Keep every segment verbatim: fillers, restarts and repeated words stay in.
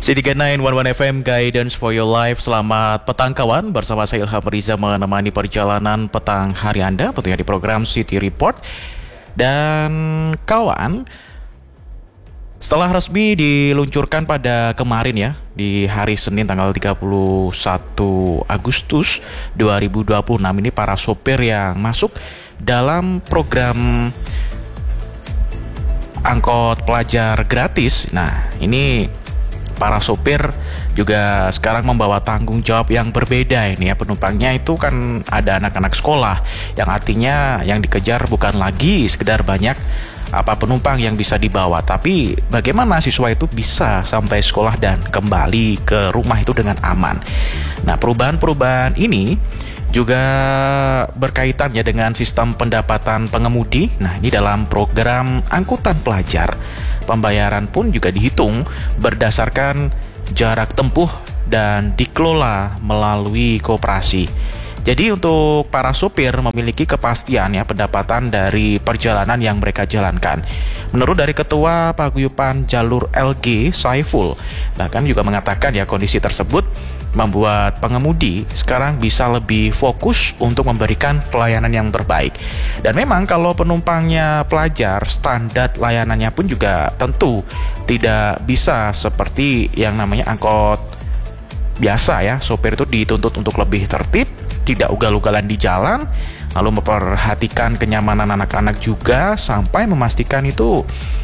C tiga sembilan satu satu F M Guidance for Your Life. Selamat petang kawan, bersama saya Ilham Riza menemani perjalanan petang hari Anda tentunya di program City Report. Dan kawan, setelah resmi diluncurkan pada kemarin ya, di hari Senin tanggal tiga puluh satu Agustus dua ribu dua puluh enam ini, para sopir yang masuk dalam program angkot pelajar gratis. Nah, ini para sopir juga sekarang membawa tanggung jawab yang berbeda ini ya. Penumpangnya itu kan ada anak-anak sekolah, yang artinya yang dikejar bukan lagi sekedar banyak apa penumpang yang bisa dibawa, tapi bagaimana siswa itu bisa sampai sekolah dan kembali ke rumah itu dengan aman. Nah, perubahan-perubahan ini juga berkaitan ya dengan sistem pendapatan pengemudi. Nah, ini dalam program angkutan pelajar, pembayaran pun juga dihitung berdasarkan jarak tempuh dan dikelola melalui koperasi. Jadi untuk para sopir memiliki kepastian ya pendapatan dari perjalanan yang mereka jalankan. Menurut dari Ketua Paguyuban Jalur L G, Saiful, bahkan juga mengatakan ya kondisi tersebut membuat pengemudi sekarang bisa lebih fokus untuk memberikan pelayanan yang terbaik. Dan memang kalau penumpangnya pelajar, standar layanannya pun juga tentu tidak bisa seperti yang namanya angkot biasa ya. Sopir itu dituntut untuk lebih tertib, tidak ugal-ugalan di jalan, lalu memperhatikan kenyamanan anak-anak juga, sampai memastikan itu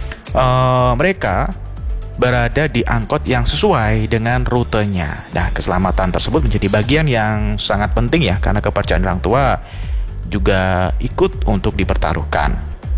uh, mereka berada di angkot yang sesuai dengan rutenya. Nah, keselamatan tersebut menjadi bagian yang sangat penting ya, karena kepercayaan orang tua juga ikut untuk dipertaruhkan.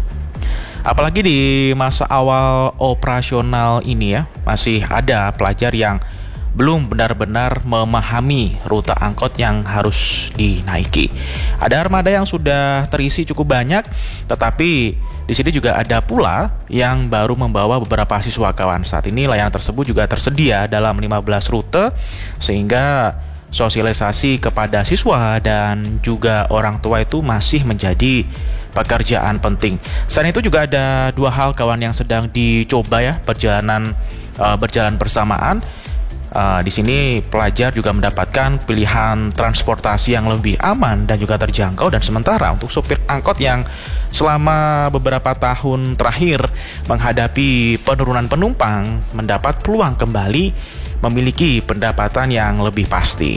Apalagi di masa awal operasional ini ya, masih ada pelajar yang belum benar-benar memahami rute angkot yang harus dinaiki. Ada armada yang sudah terisi cukup banyak, tetapi di sini juga ada pula yang baru membawa beberapa siswa kawan. Saat ini layanan tersebut juga tersedia dalam lima belas rute, sehingga sosialisasi kepada siswa dan juga orang tua itu masih menjadi pekerjaan penting. Selain itu juga ada dua hal kawan yang sedang dicoba ya, perjalanan uh, berjalan bersamaan. Uh, di sini pelajar juga mendapatkan pilihan transportasi yang lebih aman dan juga terjangkau. Dan sementara untuk sopir angkot yang selama beberapa tahun terakhir menghadapi penurunan penumpang, mendapat peluang kembali memiliki pendapatan yang lebih pasti.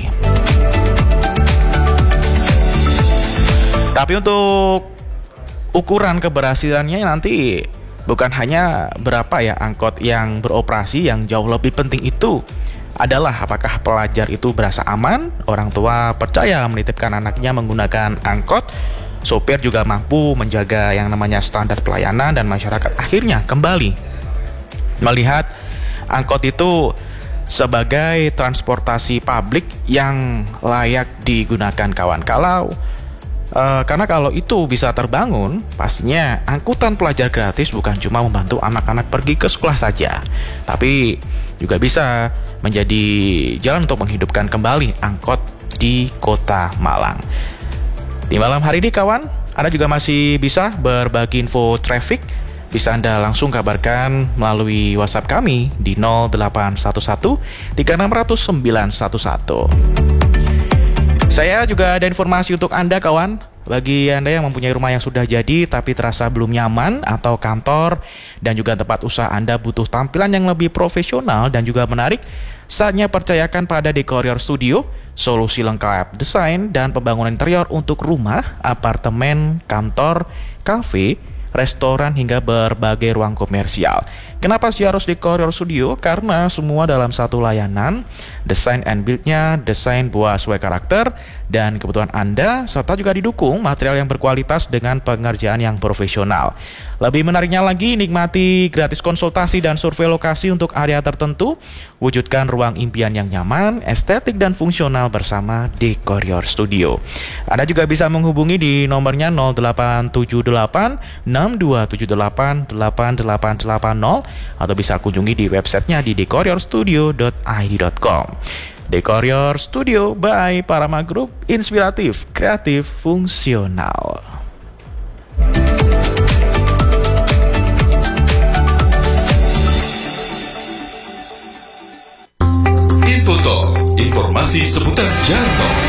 Tapi untuk ukuran keberhasilannya nanti bukan hanya berapa ya angkot yang beroperasi, yang jauh lebih penting itu adalah apakah pelajar itu berasa aman, orang tua percaya menitipkan anaknya menggunakan angkot, sopir juga mampu menjaga yang namanya standar pelayanan, dan masyarakat akhirnya kembali melihat angkot itu sebagai transportasi publik yang layak digunakan kawan. Kalau uh, karena kalau itu bisa terbangun, pastinya angkutan pelajar gratis bukan cuma membantu anak-anak pergi ke sekolah saja, tapi juga bisa menjadi jalan untuk menghidupkan kembali angkot di Kota Malang. Di malam hari ini kawan, Anda juga masih bisa berbagi info traffic. Bisa Anda langsung kabarkan melalui WhatsApp kami di nol delapan satu satu tiga enam nol nol sembilan satu satu. Saya juga ada informasi untuk Anda kawan. Bagi Anda yang mempunyai rumah yang sudah jadi tapi terasa belum nyaman, atau kantor dan juga tempat usaha Anda butuh tampilan yang lebih profesional dan juga menarik, saatnya percayakan pada Dekorior Studio, solusi lengkap desain dan pembangunan interior untuk rumah, apartemen, kantor, kafe, restoran hingga berbagai ruang komersial. Kenapa sih harus Dekorior Studio? Karena semua dalam satu layanan, desain and build-nya, desain buah sesuai karakter dan kebutuhan Anda, serta juga didukung material yang berkualitas dengan pengerjaan yang profesional. Lebih menariknya lagi, nikmati gratis konsultasi dan survei lokasi untuk area tertentu. Wujudkan ruang impian yang nyaman, estetik dan fungsional bersama Dekorior Studio. Anda juga bisa menghubungi di nomornya nol delapan tujuh delapan enam dua tujuh delapan delapan delapan delapan nol, atau bisa kunjungi di websitenya di dekorior studio dot i d dot com. Dekorior Studio by Parama Group, inspiratif, kreatif, fungsional. Info Talk, informasi seputar jalan tol.